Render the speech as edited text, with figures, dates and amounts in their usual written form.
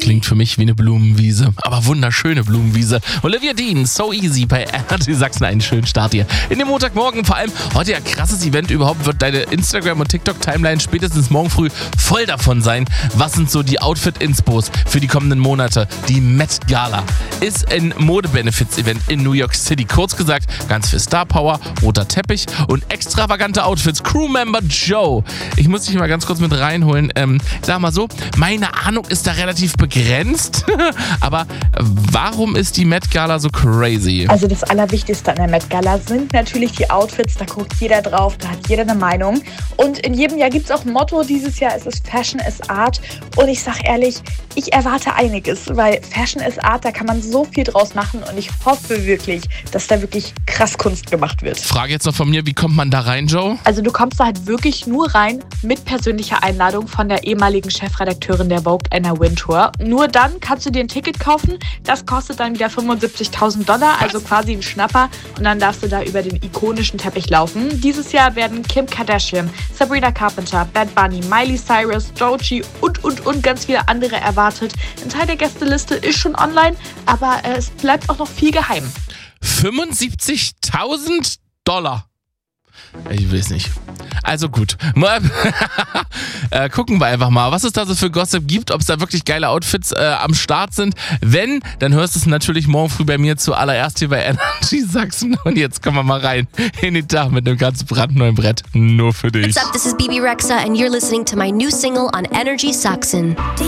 klingt für mich wie eine Blumenwiese. Aber wunderschöne Blumenwiese. Olivia Dean, So Easy bei Energy Sachsen. Einen schönen Start hier in den Montagmorgen. Vor allem heute ja krasses Event überhaupt. Wird deine Instagram- und TikTok-Timeline spätestens morgen früh voll davon sein. Was sind so die Outfit-Inspos für die kommenden Monate? Die Met Gala ist ein Mode-Benefits-Event in New York City. Kurz gesagt, ganz viel Star Power, roter Teppich und extravagante Outfits. Crewmember Joe. Ich muss dich mal ganz kurz mit reinholen. Sag mal so, meine Ahnung ist da relativ begrenzt. Aber warum ist die Met Gala so crazy? Also das Allerwichtigste an der Met Gala sind natürlich die Outfits. Da guckt jeder drauf, da hat jeder eine Meinung. Und in jedem Jahr gibt es auch ein Motto. Dieses Jahr ist es Fashion is Art. Und ich sag ehrlich, ich erwarte einiges, weil Fashion is Art, da kann man so viel draus machen. Und ich hoffe wirklich, dass da wirklich krass Kunst gemacht wird. Frage jetzt noch von mir, wie kommt man da rein, Joe? Also du kommst da halt wirklich nur rein mit persönlicher Einladung von der ehemaligen Chefredakteurin der Vogue, Anna Wintour. Nur dann kannst du dir ein Ticket kaufen. Das kostet dann wieder $75.000, also quasi ein Schnapper. Und dann darfst du da über den ikonischen Teppich laufen. Dieses Jahr werden Kim Kardashian, Sabrina Carpenter, Bad Bunny, Miley Cyrus, Doechii und ganz viele andere erwartet. Ein Teil der Gästeliste ist schon online, aber es bleibt auch noch viel geheim. $75.000? Ich weiß nicht. Also gut. Gucken wir einfach mal, was es da so für Gossip gibt, ob es da wirklich geile Outfits am Start sind. Wenn, dann hörst du es natürlich morgen früh bei mir zuallererst hier bei Energy Sachsen. Und jetzt kommen wir mal rein in den Tag mit einem ganz brandneuen Brett. Nur für dich. What's up? This is BB Rexa and you're listening to my new single on Energy Sachsen.